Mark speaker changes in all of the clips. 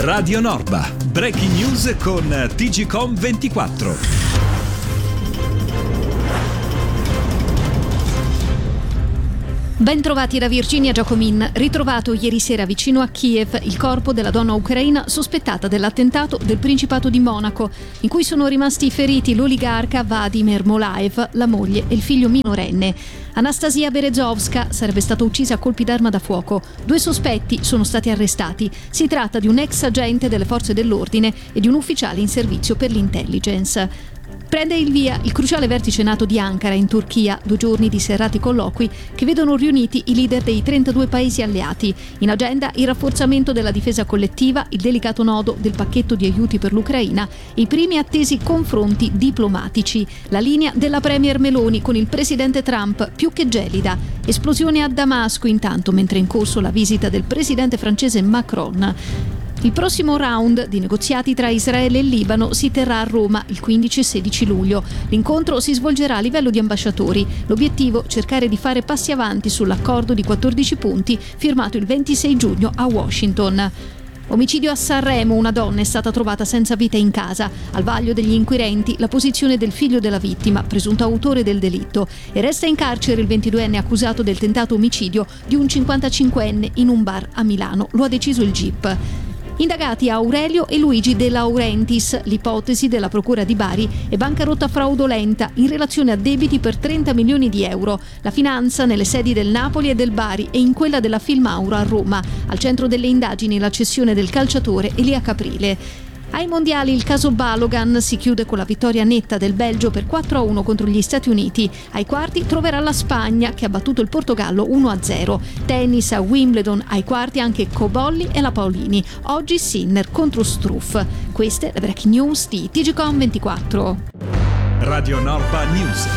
Speaker 1: Radio Norba, breaking news con TGcom24.
Speaker 2: Ben trovati da Virginia Giacomin. Ritrovato ieri sera vicino a Kiev il corpo della donna ucraina sospettata dell'attentato del Principato di Monaco, in cui sono rimasti feriti l'oligarca Vadim Ermolaev, la moglie e il figlio minorenne. Anastasia Berezovska sarebbe stata uccisa a colpi d'arma da fuoco. 2 sospetti sono stati arrestati. Si tratta di un ex agente delle forze dell'ordine e di un ufficiale in servizio per l'intelligence. Prende il via il cruciale vertice NATO di Ankara in Turchia, 2 giorni di serrati colloqui che vedono riuniti i leader dei 32 paesi alleati. In agenda il rafforzamento della difesa collettiva, il delicato nodo del pacchetto di aiuti per l'Ucraina e i primi attesi confronti diplomatici. La linea della premier Meloni con il presidente Trump più che gelida. Esplosione a Damasco intanto mentre è in corso la visita del presidente francese Macron. Il prossimo round di negoziati tra Israele e Libano si terrà a Roma il 15 e 16 luglio. L'incontro si svolgerà a livello di ambasciatori. L'obiettivo è cercare di fare passi avanti sull'accordo di 14 punti firmato il 26 giugno a Washington. Omicidio a Sanremo, una donna è stata trovata senza vita in casa. Al vaglio degli inquirenti la posizione del figlio della vittima, presunto autore del delitto, e resta in carcere il 22enne accusato del tentato omicidio di un 55enne in un bar a Milano. Lo ha deciso il GIP. Indagati Aurelio e Luigi De Laurentiis, l'ipotesi della Procura di Bari è bancarotta fraudolenta in relazione a debiti per 30 milioni di euro. La finanza nelle sedi del Napoli e del Bari e in quella della Filmauro a Roma. Al centro delle indagini la cessione del calciatore Elia Caprile. Ai mondiali il caso Balogan si chiude con la vittoria netta del Belgio per 4-1 contro gli Stati Uniti. Ai quarti troverà la Spagna che ha battuto il Portogallo 1-0. Tennis a Wimbledon, ai quarti anche Cobolli e la Paolini. Oggi Sinner contro Struff. Queste le breaking news di TGcom24.
Speaker 1: Radio Norba News.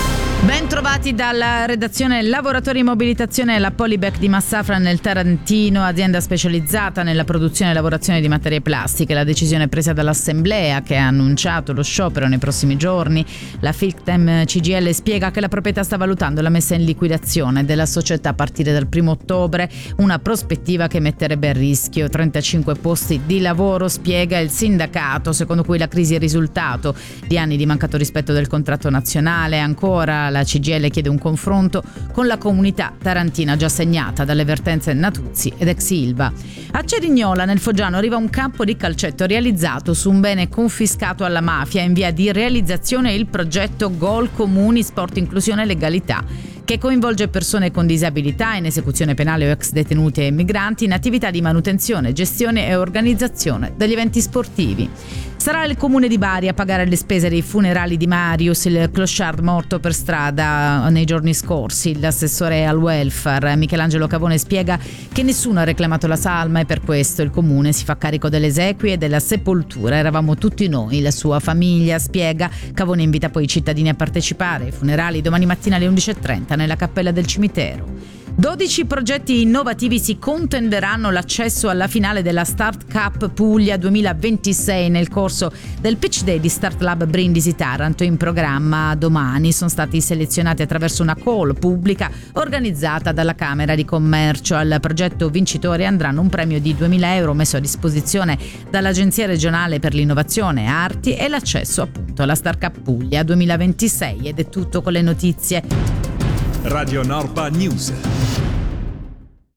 Speaker 3: Ben trovati dalla redazione. Lavoratori in mobilitazione alla Polybec di Massafra nel Tarantino, azienda specializzata nella produzione e lavorazione di materie plastiche. La decisione è presa dall'Assemblea che ha annunciato lo sciopero nei prossimi giorni. La Filctem CGIL spiega che la proprietà sta valutando la messa in liquidazione della società a partire dal 1 ottobre, una prospettiva che metterebbe a rischio 35 posti di lavoro, spiega il sindacato, secondo cui la crisi è risultato di anni di mancato rispetto del contratto nazionale. Ancora la CGIL chiede un confronto con la comunità tarantina già segnata dalle vertenze Natuzzi ed ex Ilva. A Cerignola, nel Foggiano, arriva un campo di calcetto realizzato su un bene confiscato alla mafia. In via di realizzazione il progetto Gol Comuni Sport Inclusione e Legalità, che coinvolge persone con disabilità in esecuzione penale o ex detenuti e migranti in attività di manutenzione, gestione e organizzazione degli eventi sportivi. Sarà il comune di Bari a pagare le spese dei funerali di Marius, il clochard morto per strada nei giorni scorsi. L'assessore al welfare Michelangelo Cavone spiega che nessuno ha reclamato la salma e per questo il comune si fa carico delle esequie e della sepoltura. Eravamo tutti noi, la sua famiglia, spiega. Cavone invita poi i cittadini a partecipare ai funerali domani mattina alle 11:30 nella cappella del cimitero. 12 progetti innovativi si contenderanno l'accesso alla finale della Start Cup Puglia 2026 nel corso del Pitch Day di Start Lab Brindisi Taranto, in programma domani. Sono stati selezionati attraverso una call pubblica organizzata dalla Camera di Commercio. Al progetto vincitore andranno un premio di 2.000 euro messo a disposizione dall'Agenzia regionale per l'innovazione arti e l'accesso appunto alla Start Cup Puglia 2026. Ed è tutto con le notizie.
Speaker 1: Radio Norba News.